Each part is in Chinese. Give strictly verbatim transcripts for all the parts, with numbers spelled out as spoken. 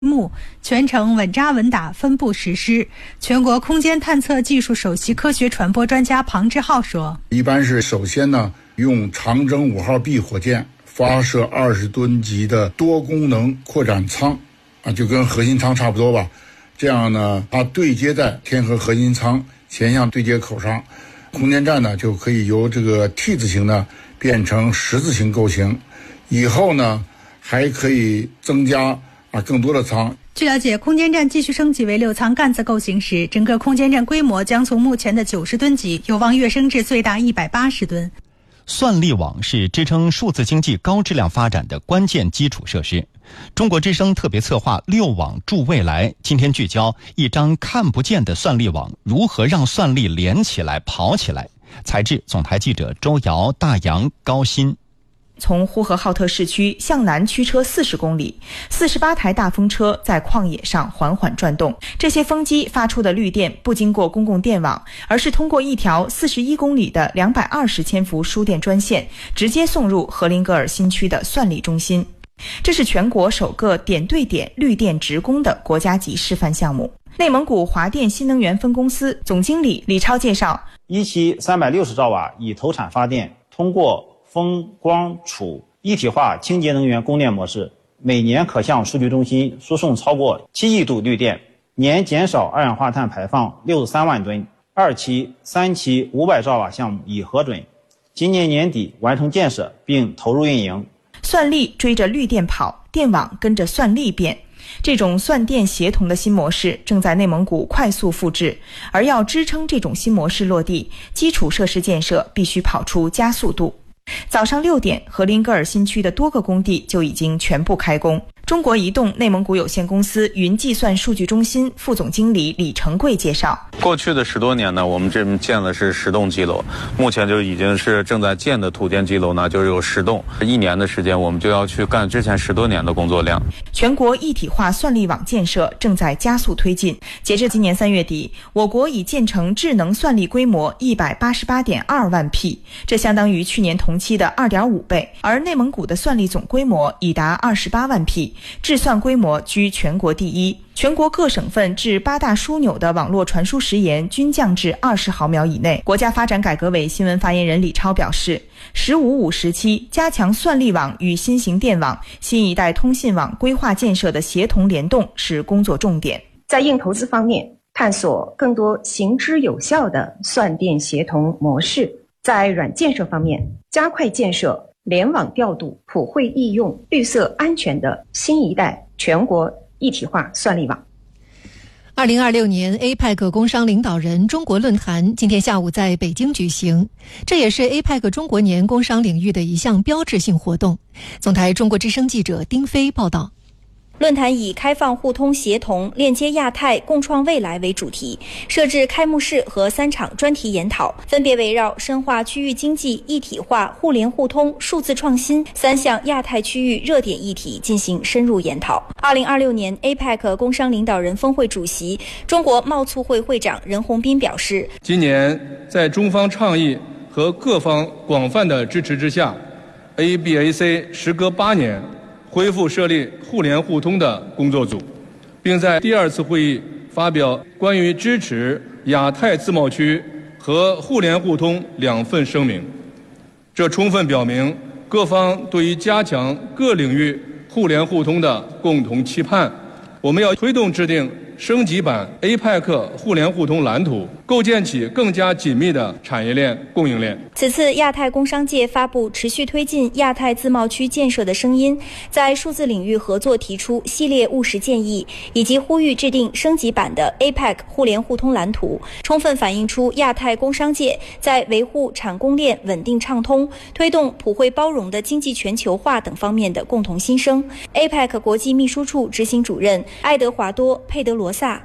目全程稳扎稳打分步实施。全国空间探测技术首席科学传播专家庞志浩说， 一般是首先呢用长征五号 B 火箭发射二十吨级的多功能扩展舱啊，就跟核心舱差不多吧。这样呢，它对接在天河核心舱前向对接口上，空间站呢就可以由这个 T 字形呢变成十字形构型。以后呢，还可以增加啊更多的舱。 据了解，空间站继续升级为六舱干字构型时，整个空间站规模将从目前的九十吨级有望跃升至最大一百八十吨。 算力网是支撑数字经济高质量发展的关键基础设施。中国之声特别策划六网助未来，今天聚焦一张看不见的算力网如何让算力连起来跑起来。采制总台记者周瑶、大洋、高鑫。 从呼和浩特市区向南驱车四十公里，四十八台大风车在旷野上缓缓转动。这些风机发出的绿电不经过公共电网，而是通过一条四十一公里的两百二十千伏输电专线，直接送入荷林格尔新区的算力中心。这是全国首个点对点绿电直供的国家级示范项目。内蒙古华电新能源分公司总经理李超介绍， 一期三百六十兆瓦以投产发电，通过风光储一体化清洁能源供电模式，每年可向数据中心输送超过七亿度绿电，年减少二氧化碳排放六十三万吨。二期、三期五百兆瓦项目已核准，今年年底完成建设并投入运营。 算力追着绿电跑，电网跟着算力变。这种算电协同的新模式正在内蒙古快速复制，而要支撑这种新模式落地，基础设施建设必须跑出加速度。早上六点，荷林格尔新区的多个工地就已经全部开工。中国移动内蒙古有限公司云计算数据中心副总经理李成贵介绍， 过去的十多年呢，我们这建的是十栋基楼，目前就已经是正在建的土电基楼呢，就是有十栋，一年的时间我们就要去干之前十多年的工作量。 全国一体化算力网建设正在加速推进，截至今年三月底，我国已建成智能算力规模一百八十八点二万匹，这相当于去年同期的二点五倍，而内蒙古的算力总规模已达二十八万匹，智算规模居全国第一。全国各省份至八大枢纽的网络传输时延均降至二十毫秒以内。国家发展改革委新闻发言人李超表示，十五五时期加强算力网与新型电网、新一代通信网规划建设的协同联动是工作重点。 在硬投资方面，探索更多行之有效的算电协同模式；在软建设方面，加快建设联网调度、普惠易用、绿色安全的新一代全国一体化算力网。 二零二六年 A P E C 工商领导人中国论坛今天下午在北京举行，这也是 A P E C 中国年工商领域的一项标志性活动。总台中国之声记者丁飞报道。 论坛以开放互通协同、链接亚太、共创未来为主题，设置开幕式和三场专题研讨，分别围绕深化区域经济一体化、互联互通、数字创新三项亚太区域热点议题进行深入研讨。二零二六年 A P E C 工商领导人峰会主席、中国贸促会会长任洪斌表示， 今年在中方倡议和各方广泛的支持之下， A B A C 时隔八年恢复设立互联互通的工作组，并在第二次会议发表关于支持亚太自贸区和互联互通两份声明。这充分表明各方对于加强各领域互联互通的共同期盼。我们要推动制定升级版 A P E C 互联互通蓝图，构建起更加紧密的产业链、供应链。 此次亚太工商界发布持续推进亚太自贸区建设的声音，在数字领域合作提出系列务实建议，以及呼吁制定升级版的 A P E C 互联互通蓝图，充分反映出亚太工商界在维护产供链稳定畅通、推动普惠包容的经济全球化等方面的共同心声。A P E C 国际秘书处执行主任爱德华多·佩德罗萨。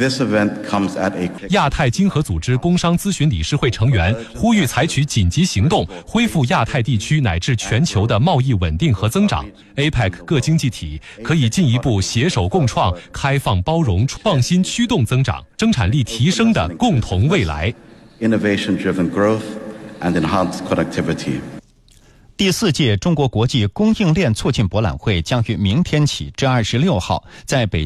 亚太经合组织工商咨询理事会成员呼吁采取紧急行动，恢复亚太地区乃至全球的贸易稳定和增长。A P E C 各经济体可以进一步携手共创开放包容、创新驱动增长、生产力提升的共同未来。 第四届中国国际供应链促进博览会将于明天起至二十六号在北